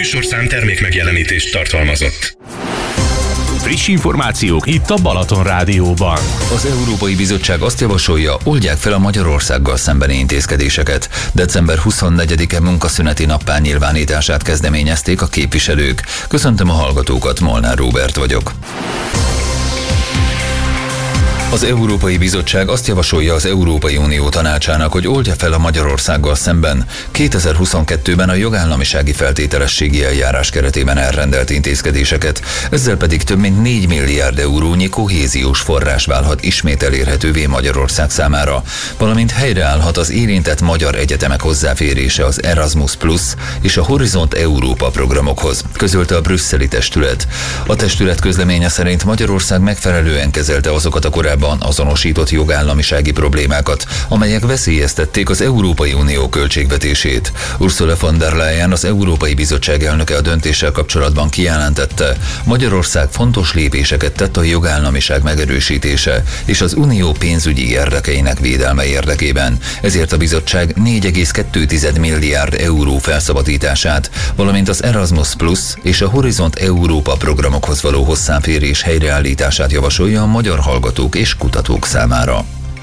műsorszám termékmegjelenítést tartalmazott. Friss információk itt a Balaton Rádióban. Az Európai Bizottság azt javasolja, oldják fel a Magyarországgal szembeni intézkedéseket. December 24-e munkaszüneti nappá nyilvánítását kezdeményezték a képviselők. Köszöntöm a hallgatókat, Molnár Róbert vagyok. Az Európai Bizottság azt javasolja az Európai Unió tanácsának, hogy oldja fel a Magyarországgal szemben 2022-ben a jogállamisági feltételességi eljárás keretében elrendelt intézkedéseket, ezzel pedig több mint 4 milliárd eurónyi kohéziós forrás válhat ismét elérhetővé Magyarország számára, valamint helyreállhat az érintett magyar egyetemek hozzáférése az Erasmus Plus és a Horizont Európa programokhoz, közölte a brüsszeli testület. A testület közleménye szerint Magyarország megfelelően kezelte azokat a korábban azonosított jogállamisági problémákat, amelyek veszélyeztették az Európai Unió költségvetését. Ursula von der Leyen, az Európai Bizottság elnöke a döntéssel kapcsolatban kijelentette, Magyarország fontos lépéseket tett a jogállamiság megerősítése és az unió pénzügyi érdekeinek védelme érdekében. Ezért a bizottság 4,2 milliárd euró felszabadítását, valamint az Erasmus Plus és a Horizont Európa programokhoz való hozzáférés helyreállítását javasolja a magyar hallgatók és kutatók számára.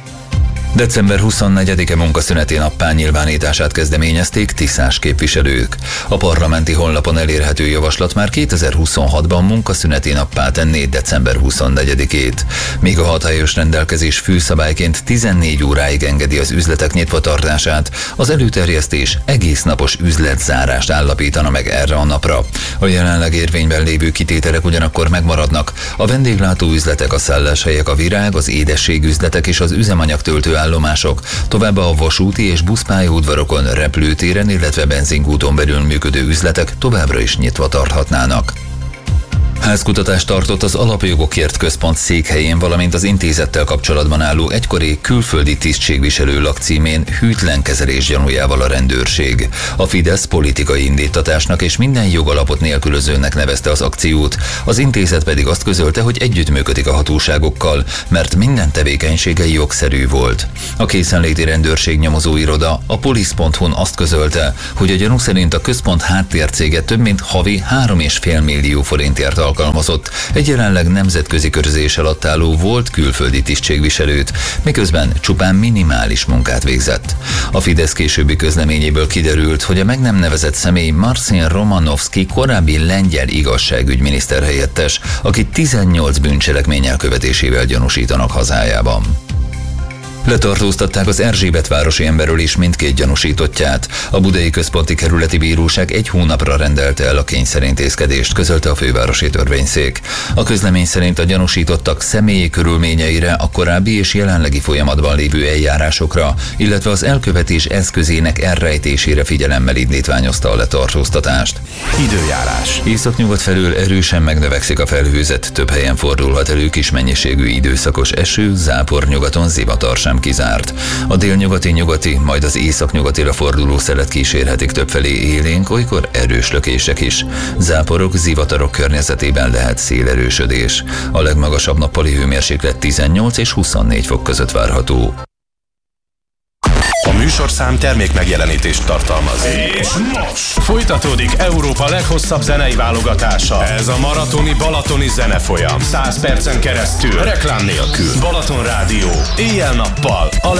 December 24-e munkaszüneti nappá nyilvánítását kezdeményezték tiszás képviselők. A parlamenti honlapon elérhető javaslat már 2026-ban munkaszüneti nappá tenné december 24-ét. Míg a hatályos rendelkezés főszabályként 14 óráig engedi az üzletek nyitva tartását, az előterjesztés egész napos üzletzárást állapítana meg erre a napra. A jelenleg érvényben lévő kitételek ugyanakkor megmaradnak. A vendéglátóüzletek, a szálláshelyek, a virág, az édességüzletek és az üzemanyagtöltő állomások, továbbá a vasúti és buszpályaudvarokon, repülőtéren, illetve benzingúton belül működő üzletek továbbra is nyitva tarthatnának. Házkutatást tartott az Alapjogokért Központ székhelyén, valamint az intézettel kapcsolatban álló egykori külföldi tisztségviselő lakcímén hűtlen kezelés gyanújával a rendőrség. A Fidesz politikai indíttatásnak és minden jogalapot nélkülözőnek nevezte az akciót, az intézet pedig azt közölte, hogy együttműködik a hatóságokkal, mert minden tevékenysége jogszerű volt. A készenléti rendőrség nyomozóiroda a polisz.hu-n azt közölte, hogy a gyanú szerint a központ háttércége több mint havi 3,5 millió forintért alkalmazott egy jelenleg nemzetközi körözés alatt álló volt külföldi tisztségviselőt, miközben csupán minimális munkát végzett. A Fidesz későbbi közleményéből kiderült, hogy a meg nem nevezett személy Marcin Romanovski korábbi lengyel igazságügyminiszter helyettes, akit 18 bűncselekmény elkövetésével gyanúsítanak hazájában. Letartóztatták az Erzsébetvárosi emberről is mindkét gyanúsítottját. A Budai Központi Kerületi Bíróság 1 hónapra rendelte el a kényszerintézkedést, közölte a fővárosi törvényszék. A közlemény szerint a gyanúsítottak személyi körülményeire, a korábbi és jelenlegi folyamatban lévő eljárásokra, illetve az elkövetés eszközének elrejtésére figyelemmel indítványozta a letartóztatást. Időjárás. Északnyugat felől erősen megnövekszik a felhőzet, több helyen fordulhat elő kis mennyiségű időszakos eső, zápor, nyugaton zivatar sem kizárt. A délnyugati, majd az északnyugatira forduló szelet kísérhetik többfelé élénk, olykor erős lökések is. Záporok, zivatarok környezetében lehet szélerősödés. A legmagasabb nappali hőmérséklet 18 és 24 fok között várható. A műsorszám termékmegjelenítést tartalmaz. És most folytatódik Európa leghosszabb zenei válogatása. Ez a maratoni balatoni zenefolyam. 100 percen keresztül, reklám nélkül. Balaton Rádió. Éjjel-nappal.